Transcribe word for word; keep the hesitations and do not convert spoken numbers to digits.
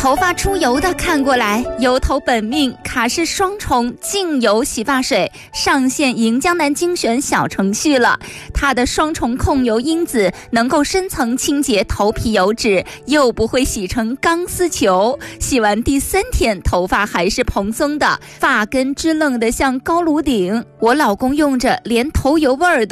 头发出油的看过来，油头本命卡氏双重净油洗发水上线银江南精选小程序了。它的双重控油因子能够深层清洁头皮油脂，又不会洗成钢丝球。洗完第三天头发还是蓬松的，发根支棱的像高炉顶。我老公用着连头油味儿都